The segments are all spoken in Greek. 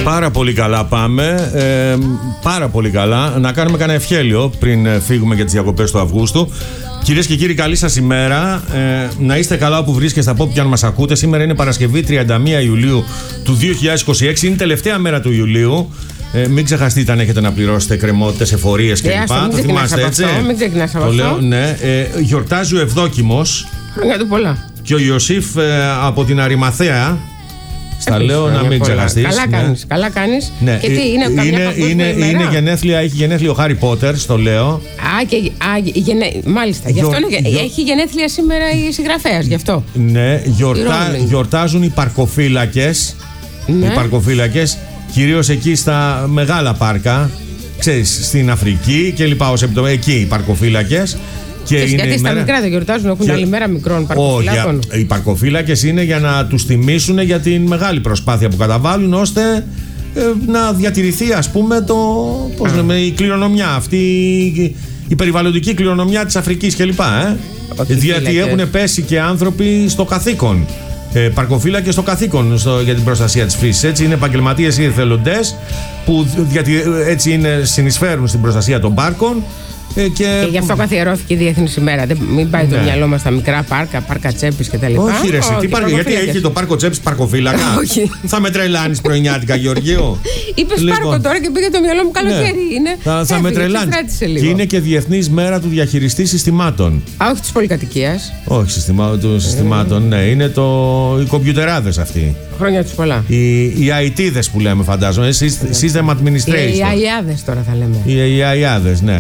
Πάρα πολύ καλά πάμε. Πάρα πολύ καλά. Να κάνουμε κανένα ευχέλιο πριν φύγουμε για τις διακοπές του Αυγούστου. Κυρίες και κύριοι, καλή σας ημέρα. Να είστε καλά όπου βρίσκεστε, από όπου αν μας ακούτε. Σήμερα είναι Παρασκευή 31 Ιουλίου του 2026. Είναι η τελευταία μέρα του Ιουλίου. Μην ξεχαστείτε αν έχετε να πληρώσετε κρεμότητες, εφορίες κλπ. Το θυμάστε, έτσι? Μην ξεκινάς από αυτό. Λέω, ναι. Γιορτάζει ο Ευδόκιμος. Χρόνια του πολλά. Και ο Ιωσήφ από την Αρημαθαία. Στα λέω να μην ξεχαστείς. Καλά κάνεις, καλά κάνεις. Ναι. Και τι, είναι γενέθλια, έχει γενέθλιο ο Χάρι Πότερ, στο λέω. Μάλιστα, γι' αυτό έχει γενέθλια σήμερα η συγγραφέας, γι' αυτό. Ναι, γιορτάζουν οι παρκοφύλακες. Ναι. Οι παρκοφύλακες, κυρίως εκεί στα μεγάλα πάρκα, ξέρεις, στην Αφρική και λοιπά, εκεί οι παρκοφύλακες. Γιατί στα μικρά δεν γιορτάζουν, έχουν άλλη μέρα μικρών παρκοφύλακων. Οι παρκοφύλακες είναι για να τους τιμήσουν για την μεγάλη προσπάθεια που καταβάλουν, ώστε να διατηρηθεί, ας πούμε, η κληρονομιά αυτή, η περιβαλλοντική κληρονομιά της Αφρικής κλπ. Γιατί έχουν πέσει και άνθρωποι στο καθήκον. Παρκοφύλακες στο καθήκον για την προστασία της φύσης. Έτσι είναι επαγγελματίες ή εθελοντές που έτσι συνεισφέρουν στην προστασία των πάρκων. Και γι' αυτό καθιερώθηκε η Διεθνής ημέρα. Μην πάει το μυαλό μας στα μικρά πάρκα Τσέπης κτλ. Όχι, ρε, γιατί έχει το πάρκο Τσέπης παρκοφύλακα. Θα με τρελάνεις πρωινιάτικα, Γεωργίου. Είπες πάρκο τώρα και πήγε το μυαλό μου καλοκαίρι. Θα με τρελάνεις. Και είναι και Διεθνής μέρα του διαχειριστή συστημάτων. Όχι της πολυκατοικίας. Όχι των συστημάτων, ναι. Είναι οι κομπιουτεράδες αυτοί. Χρόνια τους πολλά. Οι αιτίδες που λέμε, φαντάζομαι. System administration. Οι αιάδες τώρα θα λέμε. Οι αιάδες, ναι.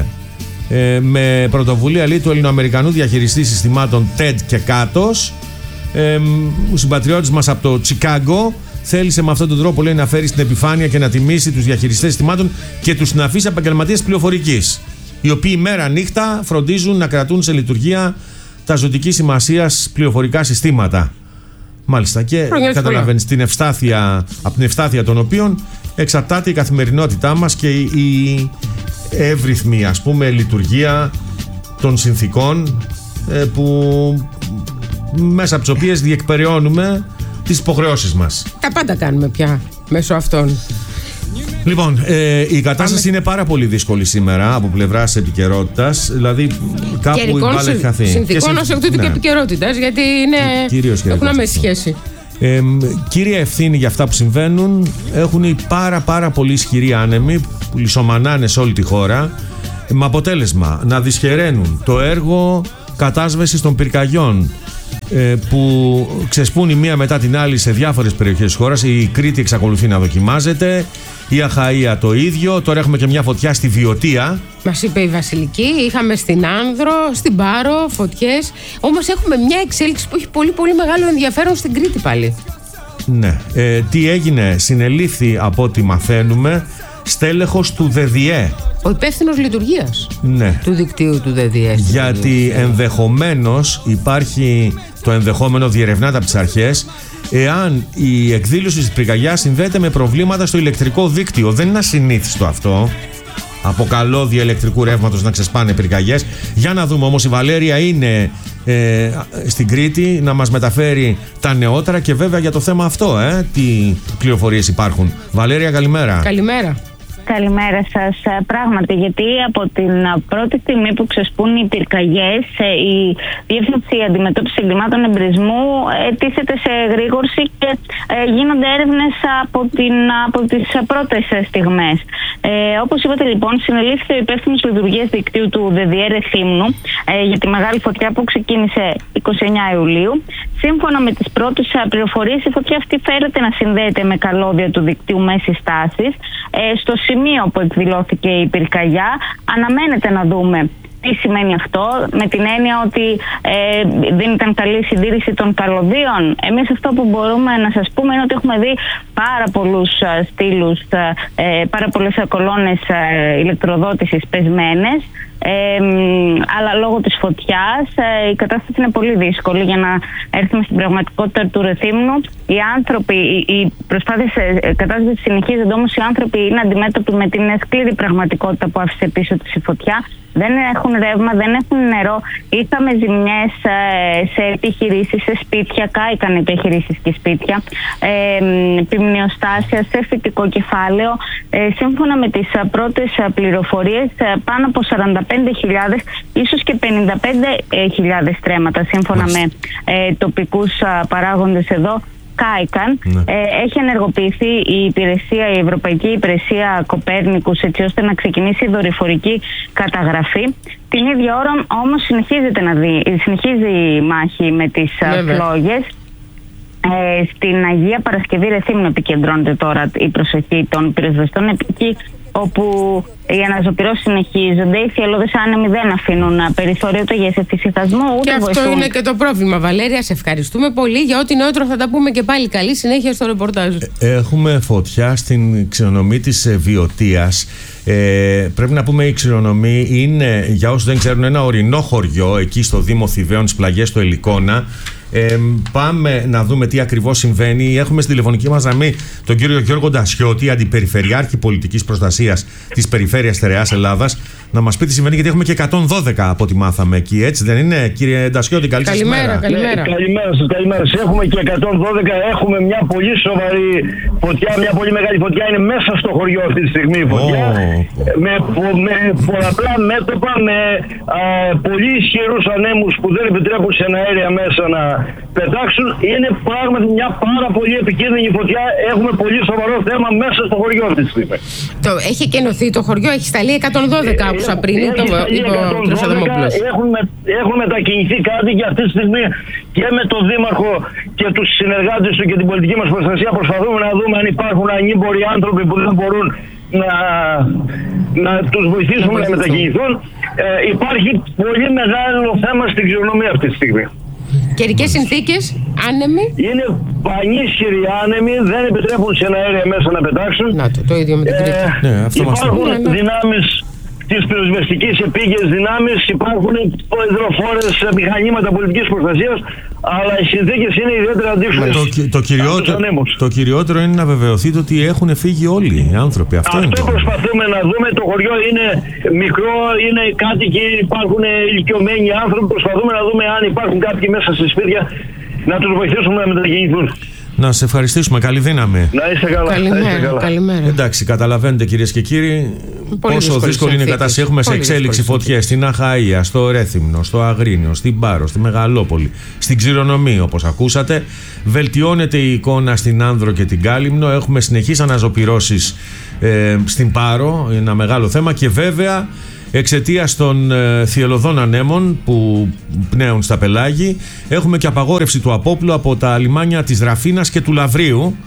Με πρωτοβουλία του Ελληνοαμερικανού διαχειριστή συστημάτων TED και Κάτος. Ο συμπατριώτης μας από το Τσικάγκο θέλησε με αυτόν τον τρόπο, λέει, να φέρει στην επιφάνεια και να τιμήσει τους διαχειριστές συστημάτων και τους συναφείς επαγγελματίες πληροφορικής, οι οποίοι μέρα νύχτα φροντίζουν να κρατούν σε λειτουργία τα ζωτικής σημασίας πληροφορικά συστήματα. Μάλιστα, και καταλαβαίνεις από την ευστάθεια των οποίων εξαρτάται η καθημερινότητά μας και η εύρυθμη, ας πούμε, λειτουργία των συνθήκων που μέσα από τις οποίες διεκπεραιώνουμε τις υποχρεώσεις μας. Τα πάντα κάνουμε πια μέσω αυτών. Λοιπόν, η κατάσταση είναι πάρα πολύ δύσκολη σήμερα από πλευράς επικαιρότητας. Δηλαδή, κάπου η μπάλα έχει χαθεί. Συνθήκων ως εκ τούτου και επικαιρότητας, γιατί έχουν άμεση σχέση. Κύρια ευθύνη για αυτά που συμβαίνουν έχουν οι πάρα πολύ ισχυροί άνεμοι που λυσομανάνε σε όλη τη χώρα, με αποτέλεσμα να δυσχεραίνουν το έργο κατάσβεσης των πυρκαγιών που ξεσπούν η μία μετά την άλλη σε διάφορες περιοχές της χώρας. Η Κρήτη εξακολουθεί να δοκιμάζεται, η Αχαΐα το ίδιο. Τώρα έχουμε και μια φωτιά στη Βιωτία. Μας είπε η Βασιλική, είχαμε στην Άνδρο, στην Πάρο φωτιές. Όμως έχουμε μια εξέλιξη που έχει πολύ μεγάλο ενδιαφέρον στην Κρήτη πάλι. Ναι. Τι έγινε? Συνελήφθη, από ό,τι μαθαίνουμε, στέλεχος του ΔΔΕ. Ο υπεύθυνος λειτουργίας, ναι, του δικτύου του ΔΔΕ. Γιατί ενδεχομένως υπάρχει το ενδεχόμενο, διερευνάται από τις αρχές, εάν η εκδήλωση της πυρκαγιάς συνδέεται με προβλήματα στο ηλεκτρικό δίκτυο. Δεν είναι ασυνήθιστο αυτό, από καλώδια ηλεκτρικού ρεύματος να ξεσπάνε πυρκαγιές. Για να δούμε όμως, η Βαλέρια είναι στην Κρήτη να μας μεταφέρει τα νεότερα και βέβαια για το θέμα αυτό, τι πληροφορίες υπάρχουν. Βαλέρια, καλημέρα. Καλημέρα. Καλημέρα σας. Πράγματι, γιατί από την πρώτη στιγμή που ξεσπούν οι πυρκαγιές, η Διεύθυνση Αντιμετώπισης Εγκλημάτων Εμπρισμού τίθεται σε γρήγορση και γίνονται έρευνες από τις πρώτες στιγμές. Όπως είπατε, λοιπόν, συνελήφθη ο υπεύθυνος λειτουργίας δικτύου του ΔΔΕ Ρεθύμνου για τη μεγάλη φωτιά που ξεκίνησε 29 Ιουλίου. Σύμφωνα με τις πρώτες πληροφορίες, η φωτιά αυτή φέρεται να συνδέεται με καλώδια του δικτύου μέσης τάσης. Στο σημείο που εκδηλώθηκε η πυρκαγιά, αναμένεται να δούμε τι σημαίνει αυτό, με την έννοια ότι δεν ήταν καλή συντήρηση των καλωδίων. Εμείς αυτό που μπορούμε να σας πούμε είναι ότι έχουμε δει πάρα πολλούς στήλους, πάρα πολλές κολόνες ηλεκτροδότησης πεσμένες. αλλά λόγω της φωτιάς η κατάσταση είναι πολύ δύσκολη. Για να έρθουμε στην πραγματικότητα του Ρεθύμνου, οι άνθρωποι, οι προσπάθειες κατάσταση συνεχίζονται, όμως οι άνθρωποι είναι αντιμέτωποι με την σκληρή πραγματικότητα που άφησε πίσω της η φωτιά. Δεν έχουν ρεύμα, δεν έχουν νερό. Είχαμε ζημιές σε επιχειρήσεις, σε σπίτια, κάηκαν επιχειρήσεις και σπίτια, πυμνιοστάσια, σε φυτικό κεφάλαιο. Σύμφωνα με τις πρώτες πληροφορίες, πάνω από 45.000, ίσως και 55.000 στρέμματα, σύμφωνα με τοπικούς παράγοντες εδώ, κάηκαν. Έχει ενεργοποιηθεί η Ευρωπαϊκή Υπηρεσία Κοπέρνικους, έτσι ώστε να ξεκινήσει η δορυφορική καταγραφή. Την ίδια ώρα όμως συνεχίζει η μάχη με τις φλόγες. Στην Αγία Παρασκευή Ρεθύμνου επικεντρώνεται τώρα η προσοχή των πυροσβεστών, εκεί όπου οι αναζωπυρώσεις συνεχίζονται. Οι θυελλώδες άνεμοι δεν αφήνουν περιθώριο ούτε για εφησυχασμό, ούτε και βοηθούν. αυτό είναι και το πρόβλημα. Βαλέρια, σε ευχαριστούμε πολύ. Για ό,τι νεότερο θα τα πούμε και πάλι. Καλή συνέχεια στο ρεπορτάζ. Έχουμε φωτιά στην ξηρονομí της Βιωτίας. Πρέπει να πούμε, η ξηρονομí είναι, για όσους δεν ξέρουν, ένα ορεινό χωριό εκεί στο Δήμο Θηβαίων, στις πλαγιές του Ελικώνα. Πάμε να δούμε τι ακριβώς συμβαίνει. Έχουμε στη τηλεφωνική μας γραμμή τον κύριο Γιώργο Ντασιώτη, Αντιπεριφερειάρχη Πολιτικής Προστασίας της Περιφέρειας Στερεάς Ελλάδας, να μας πει τι συμβαίνει, γιατί έχουμε και 112 από ό,τι μάθαμε εκεί, έτσι δεν είναι, κύριε Ντασιώτη? Καλημέρα. Καλημέρα σας. Έχουμε και 112. Έχουμε μια πολύ σοβαρή φωτιά, μια πολύ μεγάλη φωτιά. Είναι μέσα στο χωριό αυτή τη στιγμή η φωτιά. Με πολλαπλά μέτωπα, με πολύ ισχυρούς ανέμους που δεν επιτρέπουν σε αέρια μέσα να πετάξουν. Είναι πράγματι μια πάρα πολύ επικίνδυνη φωτιά. Έχουμε πολύ σοβαρό θέμα μέσα στο χωριό αυτή τη στιγμή. Έχει κενωθεί το χωριό, έχει σταλεί 112 άκουσα πριν, το είπε ο κ. Αδαμόπουλος. Έχουν μετακινηθεί κάτι και αυτή τη στιγμή και με τον Δήμαρχο και τους συνεργάτες του και την πολιτική μας προστασία προσπαθούμε να δούμε αν υπάρχουν ανήμποροι άνθρωποι που δεν μπορούν να τους βοηθήσουμε να μετακινηθούν. Υπάρχει πολύ μεγάλο θέμα στην ξηρονομία αυτή τη στιγμή. Καιρικές συνθήκες, άνεμοι. Είναι πανίσχυροι άνεμοι, δεν επιτρέπουν σε αέρια μέσα να πετάξουν. Το ίδιο με την Κρήτη. Υπάρχουν δυνάμεις της πυροσβεστικής επίγειες δυνάμεις, υπάρχουν υδροφόρες μηχανήματα πολιτικής προστασίας, αλλά οι συνθήκες είναι ιδιαίτερα δύσκολες. Το κυριότερο είναι να βεβαιωθείτε ότι έχουν φύγει όλοι οι άνθρωποι. Αυτό προσπαθούμε να δούμε. Το χωριό είναι μικρό, είναι κάτοικοι, υπάρχουν ηλικιωμένοι άνθρωποι. Προσπαθούμε να δούμε αν υπάρχουν κάποιοι μέσα στη σπίτια, να τους βοηθήσουμε να μετακινηθούν. Να σε ευχαριστήσουμε. Καλή δύναμη. Να είστε καλά. Καλημέρα. Εντάξει, καταλαβαίνετε κυρίες και κύριοι πόσο δύσκολη είναι η κατάσταση. Έχουμε σε εξέλιξη φωτιές στην Αχαΐα, στο Ρέθυμνο, στο Αγρίνιο, στην Πάρο, στη Μεγαλόπολη, στην Ξηρονομí, όπως ακούσατε. Βελτιώνεται η εικόνα στην Άνδρο και την Κάλυμνο. Έχουμε συνεχείς αναζωπυρώσεις στην Πάρο, ένα μεγάλο θέμα, και βέβαια εξαιτίας των θυελλωδών ανέμων που πνέουν στα πελάγη έχουμε και απαγόρευση του απόπλου από τα λιμάνια της Ραφίνας και του Λαβρίου.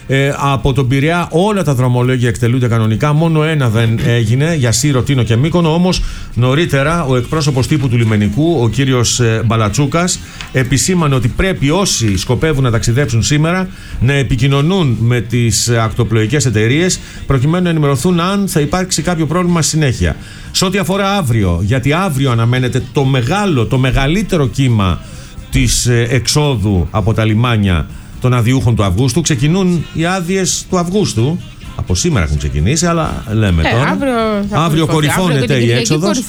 Από τον Πειραιά όλα τα δρομολόγια εκτελούνται κανονικά, μόνο ένα δεν έγινε, για Σύρο, Τίνο και Μύκονο. Όμως νωρίτερα ο εκπρόσωπος τύπου του λιμενικού, ο κύριος Μπαλατσούκας, επισήμανε ότι πρέπει όσοι σκοπεύουν να ταξιδέψουν σήμερα να επικοινωνούν με τις ακτοπλοϊκές εταιρείες προκειμένου να ενημερωθούν αν θα υπάρξει κάποιο πρόβλημα συνέχεια. Σε ό,τι αφορά αύριο, γιατί αύριο αναμένεται το μεγαλύτερο κύμα της εξόδου από τα λιμάνια των αδειούχων του Αυγούστου. Ξεκινούν οι άδειες του Αυγούστου. Από σήμερα έχουν ξεκινήσει, αλλά λέμε τώρα. Αύριο κορυφώνεται η έξοδος.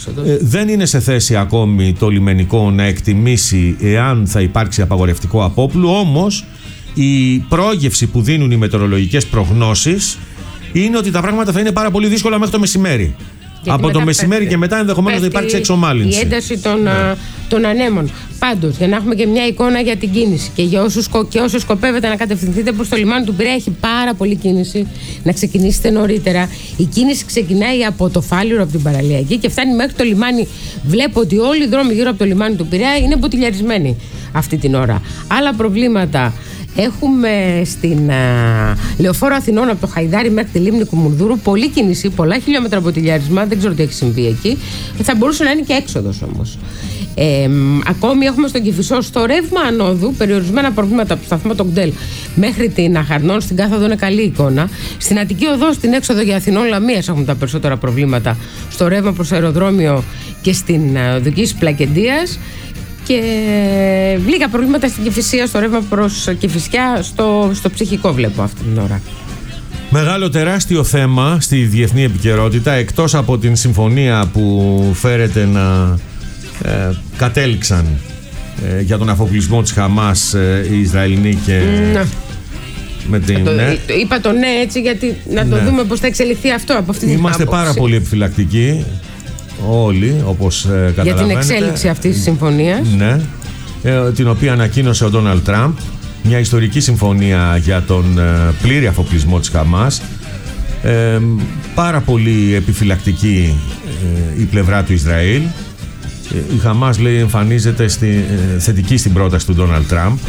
Δεν είναι σε θέση ακόμη το λιμενικό να εκτιμήσει εάν θα υπάρξει απαγορευτικό απόπλου. Όμως η πρόγευση που δίνουν οι μετεωρολογικές προγνώσεις είναι ότι τα πράγματα θα είναι πάρα πολύ δύσκολα μέχρι το μεσημέρι. Γιατί από το μεσημέρι και μετά ενδεχομένως θα υπάρξει εξομάλυνση. Η ένταση των ανέμων. Πάντως, για να έχουμε και μια εικόνα για την κίνηση και για όσους σκοπεύετε να κατευθυνθείτε προς το λιμάνι του Πειραιά, έχει πάρα πολύ κίνηση. Να ξεκινήσετε νωρίτερα. Η κίνηση ξεκινάει από το Φάληρο, από την Παραλιακή και φτάνει μέχρι το λιμάνι. Βλέπω ότι όλοι οι δρόμοι γύρω από το λιμάνι του Πειραιά είναι μποτιλιαρισμένοι αυτή την ώρα. Άλλα προβλήματα Έχουμε στην Λεωφόρο Αθηνών από το Χαϊδάρι μέχρι τη λίμνη Κουμουνδούρου πολλή κίνηση, πολλά χιλιόμετρα ποτηλιάρισμα. Δεν ξέρω τι έχει συμβεί εκεί. Θα μπορούσε να είναι και έξοδος όμως. Ακόμη έχουμε στον Κηφισό στο ρεύμα ανόδου περιορισμένα προβλήματα από το σταθμό Τογκντέλ μέχρι την Αχαρνών. Στην Κάθοδο είναι καλή εικόνα. Στην Αττική Οδό, στην έξοδο για Αθηνών Λαμίας έχουμε τα περισσότερα προβλήματα. Στο ρεύμα προς αεροδρόμιο και στην οδική Πλακεντίας. Και λίγα προβλήματα στην Κηφισία, στο ρεύμα προς Κηφισιά, στο ψυχικό βλέπω αυτή την ώρα. Μεγάλο τεράστιο θέμα στη διεθνή επικαιρότητα, εκτός από την συμφωνία που φέρεται να κατέληξαν για τον αφοπλισμό της Χαμάς οι Ισραηλινοί και με την είπα το ναι έτσι γιατί να το δούμε πώς θα εξελιχθεί αυτό από αυτή την άποψη. Είμαστε πάρα πολύ επιφυλακτικοί όλοι, όπως καταλαβαίνετε, για την εξέλιξη αυτής της συμφωνίας, ναι, την οποία ανακοίνωσε ο Ντόναλντ Τραμπ, μια ιστορική συμφωνία για τον πλήρη αφοπλισμό της Χαμάς. Πάρα πολύ επιφυλακτική η πλευρά του Ισραήλ. Η Χαμάς, λέει, εμφανίζεται θετική στην πρόταση του Ντόναλντ Τραμπ.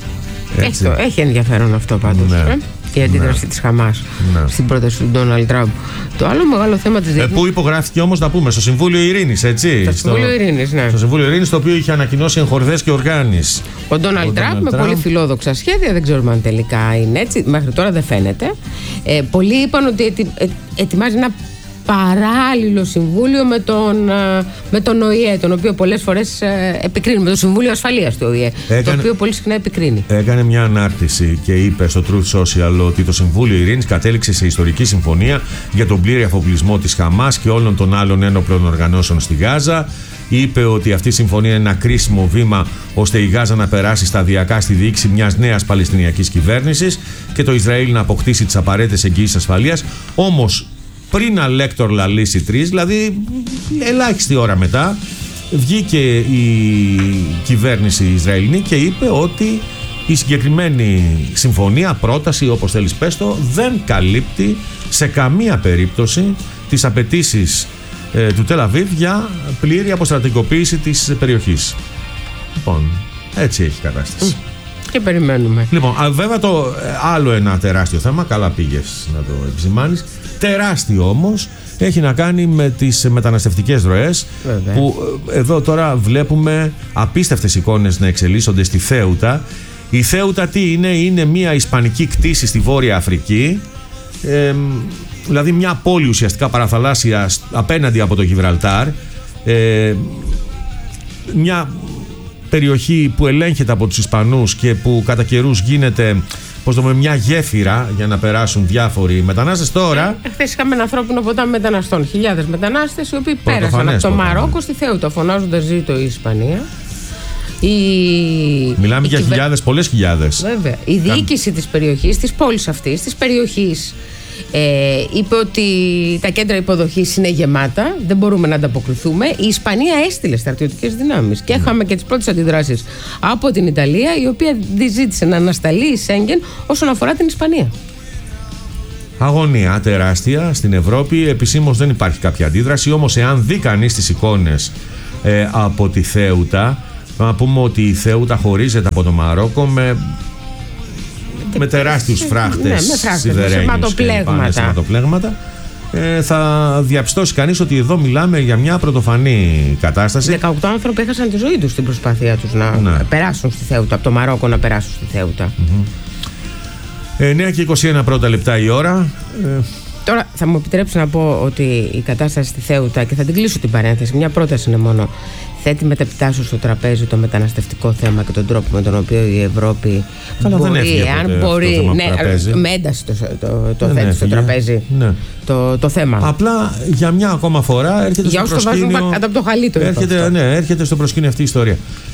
Έχει ενδιαφέρον αυτό πάντως. Ναι. Η αντίδραση της Χαμάς στην πρόταση του Ντόναλντ Τραμπ. Το άλλο μεγάλο θέμα της που υπογράφηκε όμως, να πούμε, στο Συμβούλιο Ειρήνης, έτσι. Στο Συμβούλιο Ειρήνης, ναι. Στο Συμβούλιο Ειρήνης, το οποίο είχε ανακοινώσει εγχορδές και οργάνης. Ο Ντόναλντ Τραμπ με πολύ φιλόδοξα σχέδια, δεν ξέρουμε αν τελικά είναι έτσι. Μέχρι τώρα δεν φαίνεται. Πολλοί είπαν ότι ετοιμάζει ένα παράλληλο συμβούλιο με τον ΟΗΕ, τον οποίο πολλές φορές επικρίνει, με το Συμβούλιο Ασφαλείας του ΟΗΕ, το οποίο πολύ συχνά επικρίνει. Έκανε μια ανάρτηση και είπε στο Truth Social ότι το Συμβούλιο Ειρήνης κατέληξε σε ιστορική συμφωνία για τον πλήρη αφοπλισμό της Χαμάς και όλων των άλλων ένοπλων οργανώσεων στη Γάζα. Είπε ότι αυτή η συμφωνία είναι ένα κρίσιμο βήμα ώστε η Γάζα να περάσει σταδιακά στη διοίκηση μιας νέας Παλαιστινιακής κυβέρνησης και το Ισραήλ να αποκτήσει τις απαραίτητες εγγυήσεις ασφαλείας. Όμως, πριν αλέκτορ λαλήσει 3, δηλαδή ελάχιστη ώρα μετά, βγήκε η κυβέρνηση Ισραηλινή και είπε ότι η συγκεκριμένη συμφωνία, πρόταση, όπως θέλεις πες το, δεν καλύπτει σε καμία περίπτωση τις απαιτήσεις του Τελ Αβίβ για πλήρη αποστρατικοποίηση της περιοχής. Λοιπόν, έτσι έχει κατάσταση. Και περιμένουμε. Λοιπόν, βέβαια το άλλο ένα τεράστιο θέμα, καλά πήγες να το επισημάνεις, τεράστιο όμως, έχει να κάνει με τις μεταναστευτικές ροές. Βέβαια. Που εδώ τώρα βλέπουμε απίστευτες εικόνες να εξελίσσονται στη Θέουτα. Η Θέουτα τι είναι μια ισπανική κτήση στη Βόρεια Αφρική, δηλαδή μια πόλη ουσιαστικά παραθαλάσσια απέναντι από το Γιβραλτάρ, μια περιοχή που ελέγχεται από τους Ισπανούς και που κατά καιρούς γίνεται, μια γέφυρα για να περάσουν διάφοροι μετανάστες. Τώρα. Χθες είχαμε ένα ανθρώπινο ποτάμι μεταναστών. Χιλιάδες μετανάστες οι οποίοι πέρασαν από το Μαρόκο στη Θέουτα, φωνάζοντας «Ζήτω η Ισπανία». Μιλάμε για χιλιάδες, πολλές χιλιάδες. Βέβαια. Η διοίκηση της περιοχής, της πόλης αυτής, της περιοχής, είπε ότι τα κέντρα υποδοχής είναι γεμάτα, δεν μπορούμε να ανταποκριθούμε. Η Ισπανία έστειλε στρατιωτικές δυνάμεις και είχαμε και τις πρώτες αντιδράσεις από την Ιταλία, η οποία ζήτησε να ανασταλεί η Σέγγεν όσον αφορά την Ισπανία. Αγωνία τεράστια στην Ευρώπη. Επισήμως δεν υπάρχει κάποια αντίδραση, όμως εάν δει κανείς τις εικόνες από τη Θέουτα, να πούμε ότι η Θέουτα χωρίζεται από το Μαρόκο με τεράστιους φράχτες σιδερένιους και σηματοπλέγματα. Θα διαπιστώσει κανείς ότι εδώ μιλάμε για μια πρωτοφανή κατάσταση. 18 άνθρωποι έχασαν τη ζωή τους στην προσπάθειά τους να περάσουν στη Θέουτα, από το Μαρόκο να περάσουν στη Θέουτα. 9 και 21 πρώτα λεπτά η ώρα. Τώρα θα μου επιτρέψει να πω ότι η κατάσταση στη Θέουτα, και θα την κλείσω την παρένθεση, μια πρόταση είναι μόνο, θέτει μετεπιτάσσεως στο τραπέζι το μεταναστευτικό θέμα και τον τρόπο με τον οποίο η Ευρώπη μπορεί, αν μπορεί, με ένταση το θέτει στο τραπέζι το θέμα. Απλά για μια ακόμα φορά έρχεται στο προσκήνιο. Κάτω από το χαλί το έρχεται στο προσκήνιο αυτή η ιστορία.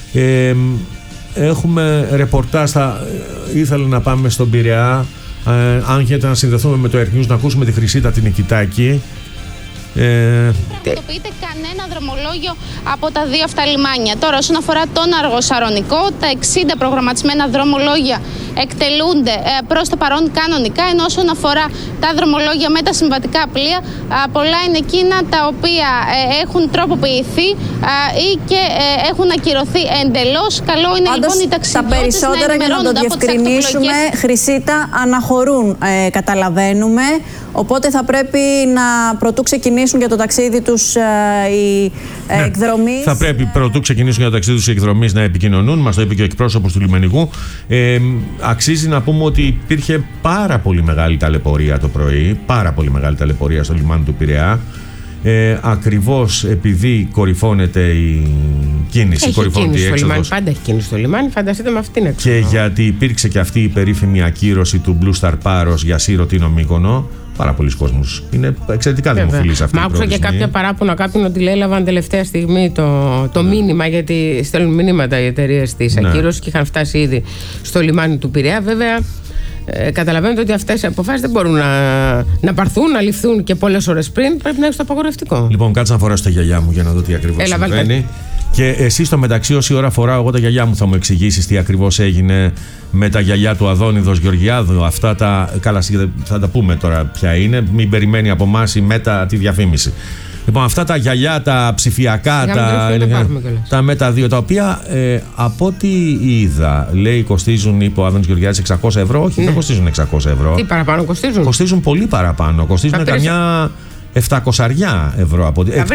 Έχουμε ρεπορτάζ, ήθελα να πάμε στον Πειραιά, αν γίνεται να συνδεθούμε με το Air News, να ακούσουμε τη Χρυσίτα την Νικητάκη. Πραγματοποιείται κανένα δρομολόγιο από τα δύο αυτά λιμάνια. Τώρα, όσον αφορά τον Αργοσαρονικό, τα 60 προγραμματισμένα δρομολόγια εκτελούνται προς το παρόν κανονικά, ενώ όσον αφορά τα δρομολόγια με τα συμβατικά πλοία, πολλά είναι εκείνα τα οποία έχουν τροποποιηθεί ή και έχουν ακυρωθεί εντελώς. Καλό είναι λοιπόν οι ταξιδιώτες τα περισσότερα, για να το διευκρινίσουμε, Χρυσίτα, αναχωρούν, καταλαβαίνουμε. Οπότε θα πρέπει να πρωτού ξεκινήσουν για το ταξίδι τους οι εκδρομείς. Θα πρέπει πρωτού ξεκινήσουν για το ταξίδι τους οι εκδρομείς να επικοινωνούν. Μας το είπε και ο εκπρόσωπος του λιμενικού. Αξίζει να πούμε ότι υπήρχε πάρα πολύ μεγάλη ταλαιπωρία το πρωί. Πάρα πολύ μεγάλη ταλαιπωρία στο λιμάνι του Πειραιά. Ακριβώς επειδή κορυφώνεται η κίνηση. Έχει κίνηση στο λιμάνι, πάντα έχει κίνηση στο λιμάνι, φανταστείτε με αυτήν έξω. Και γιατί υπήρξε και αυτή η περίφημη ακύρωση του Blue Star Πάros για Σύρο-Τίνο Μύκονο. Πάρα πολλοί κόσμος. Είναι εξαιρετικά δημοφιλής αυτή η προορισμή. Μα άκουσα και κάποια παράπονα κάποιον ότι έλαβαν τελευταία στιγμή το μήνυμα, γιατί στέλνουν μηνύματα οι εταιρείες της ακύρωσης και είχαν φτάσει ήδη στο λιμάνι του Πειραιά. Βέβαια, καταλαβαίνετε ότι αυτές οι αποφάσεις δεν μπορούν να πάρθουν, να ληφθούν και πολλές ώρες πριν. Πρέπει να έχεις το απαγορευτικό. Λοιπόν, κάτσε να φοράσω τα γυαλιά μου για να δω τι ακριβώς συμβαίνει. Και εσύ στο μεταξύ, όση ώρα φοράω εγώ τα γυαλιά μου, θα μου εξηγήσεις τι ακριβώς έγινε με τα γυαλιά του Αδόνιδος Γεωργιάδου. Αυτά τα. Καλά, θα τα πούμε τώρα ποια είναι. Μην περιμένει από εμάς η Μέτα τη διαφήμιση. Λοιπόν, αυτά τα γυαλιά, τα ψηφιακά, τα Μέτα 2, τα οποία από ό,τι είδα, λέει, κοστίζουν, είπε ο Άδωνης Γεωργιάδης, 600 ευρώ. Όχι, δεν κοστίζουν 600 ευρώ. Τι παραπάνω κοστίζουν? Κοστίζουν πολύ παραπάνω. Κοστίζουν καμιά 700 ευρώ.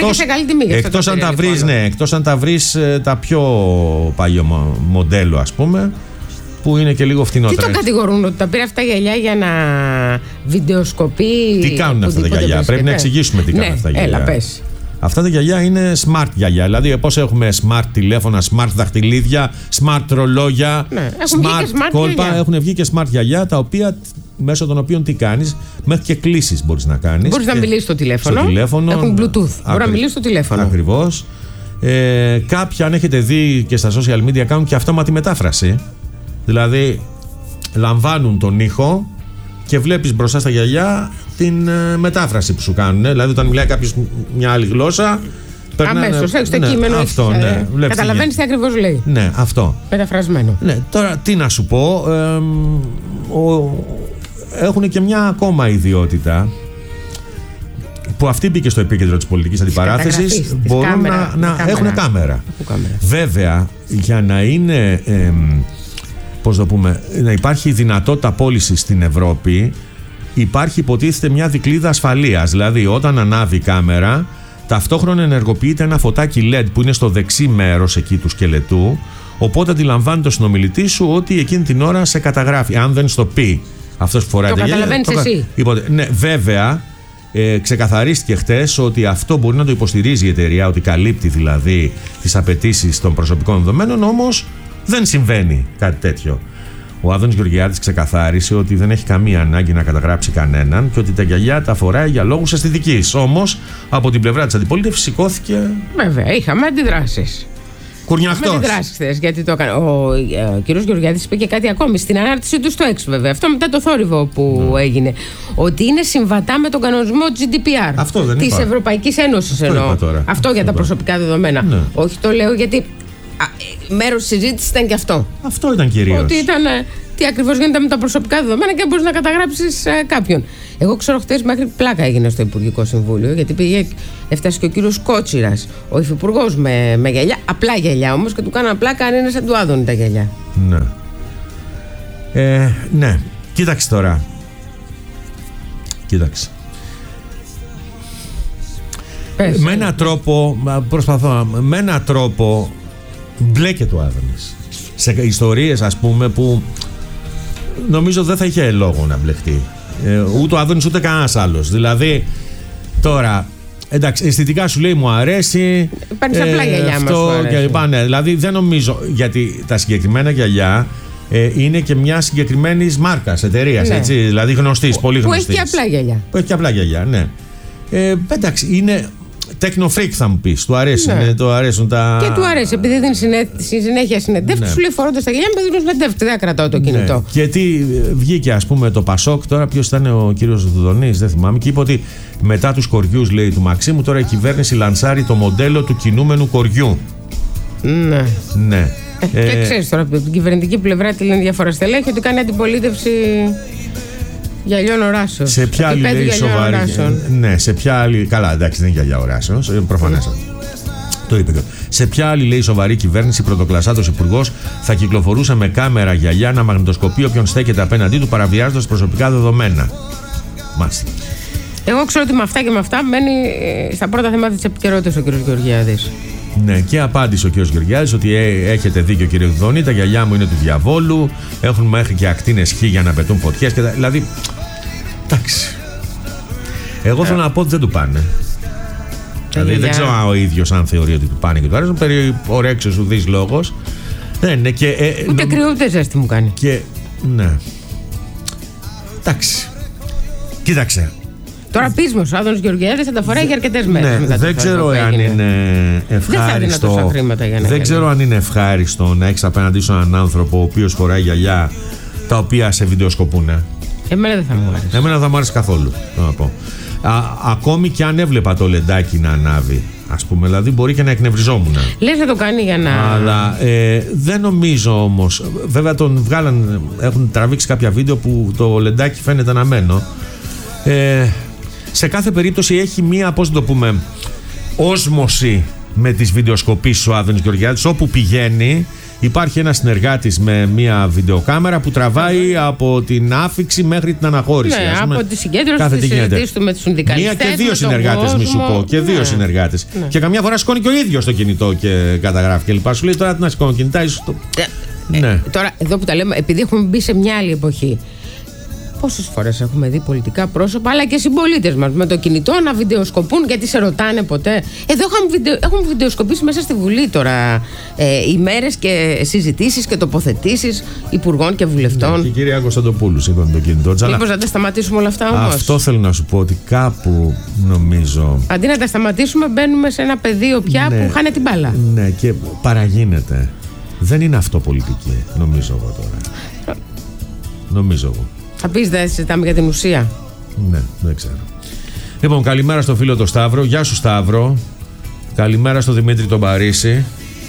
Εκτός αν τα βρεις τα πιο παλιό μοντέλο, ας πούμε, που είναι και λίγο φθηνότερα. Τι το κατηγορούν, ότι τα πήρε αυτά τα γυαλιά για να βιντεοσκοπεί? Τι κάνουν αυτά τα γυαλιά? Πρέπει να εξηγήσουμε τι κάνουν αυτά τα γυαλιά. Έλα, πες. Αυτά τα γυαλιά είναι smart γυαλιά. Δηλαδή, πώς έχουμε smart τηλέφωνα, smart δαχτυλίδια, smart ρολόγια, smart κόλπα. Έχουν βγει και smart γυαλιά, τα οποία, μέσω των οποίων τι κάνεις, μέχρι και κλήσεις μπορείς να κάνεις. Μπορείς να μιλήσεις στο τηλέφωνο. Έχουν Bluetooth. Μπορεί να μιλήσεις στο τηλέφωνο. Ακριβώς. Κάποιοι, αν έχετε δει και στα social media, κάνουν και αυτόματη μετάφραση. Δηλαδή, λαμβάνουν τον ήχο και βλέπεις μπροστά στα γυαλιά την μετάφραση που σου κάνουν. Δηλαδή, όταν μιλάει κάποιος μια άλλη γλώσσα, αμέσως έχεις το κείμενο. Αυτό, καταλαβαίνεις τι ακριβώς λέει. Ναι, αυτό. Μεταφρασμένο. Ναι, τώρα τι να σου πω. Έχουν και μια ακόμα ιδιότητα που αυτή μπήκε στο επίκεντρο της πολιτικής αντιπαράθεσης. Μπορούν να έχουν κάμερα. Βέβαια, για να είναι, πώς το πούμε, να υπάρχει δυνατότητα πώλησης στην Ευρώπη, υπάρχει, υποτίθεται, μια δικλείδα ασφαλείας. Δηλαδή, όταν ανάβει η κάμερα, ταυτόχρονα ενεργοποιείται ένα φωτάκι LED που είναι στο δεξί μέρος εκεί του σκελετού. Οπότε αντιλαμβάνει το συνομιλητή σου ότι εκείνη την ώρα σε καταγράφει. Αν δεν στο πει αυτός που φοράει το καταλαβαίνεις εσύ. Ναι, βέβαια, ξεκαθαρίστηκε χτες ότι αυτό μπορεί να το υποστηρίζει η εταιρεία, ότι καλύπτει δηλαδή τις απαιτήσεις των προσωπικών δεδομένων, όμως δεν συμβαίνει κάτι τέτοιο. Ο Άδωνης Γεωργιάδης ξεκαθάρισε ότι δεν έχει καμία ανάγκη να καταγράψει κανέναν και ότι τα γυαλιά τα φοράει για λόγους αισθητικής. Όμως, από την πλευρά της αντιπολίτευσης σηκώθηκε. Βέβαια, είχαμε αντιδράσεις. Κουρνιαχτός. Με αντιδράσεις χθες, γιατί το έκανε. Ο κύριος Γεωργιάδης είπε και κάτι ακόμη στην ανάρτηση του στο X, βέβαια. Αυτό μετά το θόρυβο που έγινε. Ότι είναι συμβατά με τον κανονισμό GDPR της Ευρωπαϊκής Ένωσης. Αυτό για τα προσωπικά δεδομένα. Ναι. Όχι, το λέω γιατί μέρος της συζήτησης ήταν και αυτό. Αυτό ήταν κυρίως. Ότι ήταν τι ακριβώς γίνεται με τα προσωπικά δεδομένα και μπορείς να καταγράψεις κάποιον. Εγώ ξέρω, χτες μέχρι πλάκα έγινε στο Υπουργικό Συμβούλιο, γιατί έφτασε και ο κύριος Κότσιρας, ο υφυπουργός με γυαλιά, απλά γυαλιά όμως, και του κάναν πλάκα αν είναι σαν του Άδωνη τα γυαλιά. Ναι. Ναι. Κοίταξε τώρα. Κοίταξε. Με έναν τρόπο, με έναν τρόπο μπλέκεται ο Άδωνης σε ιστορίες, ας πούμε, που νομίζω δεν θα είχε λόγο να μπλεχτεί. Ούτε ο Άδωνης ούτε κανένας άλλος. Δηλαδή, τώρα, εντάξει, αισθητικά σου λέει μου αρέσει. Παίρνεις απλά γυαλιά μας. Ναι, δηλαδή δεν νομίζω, γιατί τα συγκεκριμένα γυαλιά είναι και μια συγκεκριμένη μάρκα εταιρεία. Ναι. Δηλαδή γνωστής, πολύ γνωστής. Που έχει και απλά γυαλιά. Που έχει και απλά γυαλιά, ναι. Εντάξει, είναι. Τεκνοφρίκ θα μου πεις, του αρέσει, ναι. Το αρέσουν τα. Και του αρέσει, επειδή δίνει συνέχεια συνεντεύξεις, ναι. Σου λέει φορώντας τα γυαλιά μου, δεν δίνουν συνεντεύξεις, δεν κρατάω το κινητό. Ναι. Και τι βγήκε, ας πούμε, το Πασόκ, τώρα ποιος ήταν ο κύριος Δουδονής, δεν θυμάμαι, και είπε ότι μετά τους κοριούς, λέει, του Μαξίμου, τώρα η κυβέρνηση λανσάρει το μοντέλο του κινούμενου κοριού. Ναι. Ναι. Και ξέρεις τώρα από την κυβερνητική πλευρά τι λένε διάφορα στελέχη, ότι κάνει αντιπολίτευση γυαλιών οράσεως. Σε ποια άλλη λέει σοβαρή. Ναι, σε ποια άλλη. Καλά, εντάξει, δεν είναι γυαλιά οράσεως, προφανέστατα. Το είπε και. Σε ποια άλλη λέει σοβαρή κυβέρνηση, πρωτοκλασσάτος υπουργός θα κυκλοφορούσε με κάμερα γυαλιά να μαγνητοσκοπεί όποιον στέκεται απέναντί του, παραβιάζοντας προσωπικά δεδομένα. Μάλιστα. Εγώ ξέρω ότι με αυτά και με αυτά μένει στα πρώτα θέματα της επικαιρότητας ο κ. Γεωργιάδης. Ναι, και απάντησε ο κ. Γεωργιάδης ότι έχετε δίκιο, κύριε Δόνη, τα γυαλιά μου είναι του διαβόλου, έχουν μέχρι και ακτίνες Χ για να πετούν φωτιές. Δηλαδή. Εντάξει. Εγώ θέλω να πω ότι δεν του πάνε. Δηλαδή δεν ξέρω ο ίδιος αν θεωρεί ότι του πάνε και του άρεσαν. Περί ορέξεως σου δεις λόγος. Ναι, και, ούτε κρύο ούτε ζέστη μου κάνει. Και, ναι. Εντάξει. Κοίταξε. Τώρα πείσμος, ο Άδωνης Γεωργιάδης θα τα φοράει για αρκετές μέρες. Ναι, δεν ξέρω αν είναι ευχάριστο. Δεν ξέρω αν είναι ευχάριστο να έχεις απέναντί σου έναν άνθρωπο ο οποίος φοράει γυαλιά τα οποία σε βιντεοσκοπούν. Εμένα δεν θα μου άρεσε. Εμένα δεν θα μου άρεσε καθόλου. Να πω. Ακόμη και αν έβλεπα το λεντάκι να ανάβει, ας πούμε, δηλαδή μπορεί και να εκνευριζόμουν. Λες να το κάνει για να. Αλλά δεν νομίζω όμως. Βέβαια τον βγάλαν, έχουν τραβήξει κάποια βίντεο που το λεντάκι φαίνεται αναμένο. Σε κάθε περίπτωση έχει μία, πώς να το πούμε, όσμωση με τις βιντεοσκοπήσεις ο Άδωνης Γεωργιάδης. Όπου πηγαίνει υπάρχει ένας συνεργάτης με μία βιντεοκάμερα που τραβάει από την άφιξη μέχρι την αναχώρηση. Ναι, από τη συγκέντρωση της συζητήσεις του με τους συνδικαλιστές. Μία και δύο συνεργάτες, μη σου πω. Και δύο συνεργάτες. Ναι. Και καμιά φορά σηκώνει και ο ίδιος το κινητό και καταγράφει και λοιπά. Σου λέει τώρα τι να σηκώνω κινητά, ίσως το. Ναι. Τώρα, εδώ που τα λέμε, επειδή έχουμε μπει σε μια άλλη εποχή. Πόσες φορές έχουμε δει πολιτικά πρόσωπα αλλά και συμπολίτες μας με το κινητό να βιντεοσκοπούν, γιατί σε ρωτάνε ποτέ. Εδώ έχουμε βιντεοσκοπήσει μέσα στη Βουλή τώρα ημέρες και συζητήσεις και τοποθετήσεις υπουργών και βουλευτών. Ναι, και η κυρία Κωνσταντοπούλου σήκωνε το κινητό. Μήπως να τα σταματήσουμε όλα αυτά όμως? Αυτό θέλω να σου πω, ότι κάπου νομίζω. Αντί να τα σταματήσουμε, μπαίνουμε σε ένα πεδίο πια που χάνει την μπάλα. Ναι, και παραγίνεται. Δεν είναι αυτό πολιτική, νομίζω εγώ τώρα. Νομίζω εγώ. Θα πεις δεν συζητάμε για την ουσία? Ναι, δεν ξέρω. Λοιπόν, καλημέρα στο φίλο τον Σταύρο. Γεια σου Σταύρο. Καλημέρα στον Δημήτρη τον Παρίσι.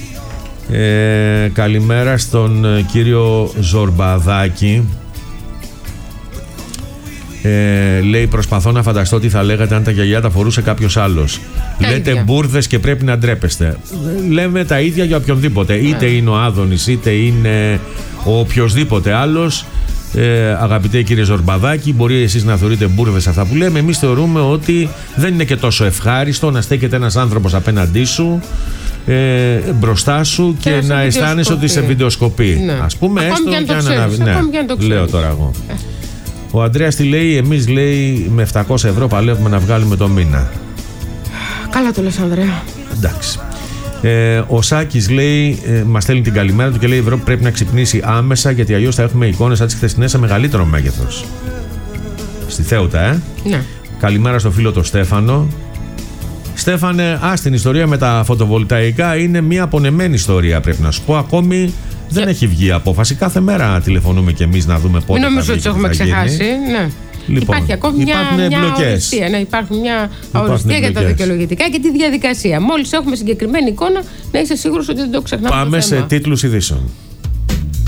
Καλημέρα στον κύριο Ζορμπαδάκη. Λέει, προσπαθώ να φανταστώ τι θα λέγατε αν τα γυαλιά τα φορούσε κάποιος άλλος. Λέτε μπουρδες και πρέπει να ντρέπεστε. Λέμε τα ίδια για οποιονδήποτε. Είτε είναι ο Άδωνης, είτε είναι ο οποιοσδήποτε άλλος. Αγαπητέ κύριε Ζορμπαδάκη, μπορεί εσείς να θεωρείτε μπουρδες αυτά που λέμε. Εμείς θεωρούμε ότι δεν είναι και τόσο ευχάριστο να στέκεται ένας άνθρωπος απέναντί σου, μπροστά σου και να αισθάνεσαι ότι σε βιντεοσκοπεί. Ναι. Ας πούμε, έστω και αν αναβεί. Ναι, λέω τώρα εγώ. Ο Ανδρέας τι λέει? Εμείς, λέει, με 700 ευρώ παλεύουμε να βγάλουμε το μήνα. Καλά το λες, Ανδρέα. Εντάξει. Ο Σάκης λέει, μας στέλνει την καλημέρα του και λέει: η Ευρώπη πρέπει να ξυπνήσει άμεσα, γιατί αλλιώς θα έχουμε εικόνες σαν τις χθεσινές σε μεγαλύτερο μέγεθος. Στη Θέουτα, Ναι. Καλημέρα στο φίλο το Στέφανο. Στέφανε, την ιστορία με τα φωτοβολταϊκά είναι μια απονεμένη ιστορία, πρέπει να σου πω. Ακόμη δεν έχει βγει απόφαση. Κάθε μέρα τηλεφωνούμε κι εμείς να δούμε πότε. Μην νομίζω ότι έχουμε ξεχάσει. Ναι. Λοιπόν, υπάρχει ακόμη μια αοριστία. Ναι, υπάρχουν μια αοριστία για τα δικαιολογητικά και τη διαδικασία. Μόλις έχουμε συγκεκριμένη εικόνα, να είσαι σίγουρος ότι δεν το ξεχνάμε. Πάμε σε τίτλους ειδήσεων.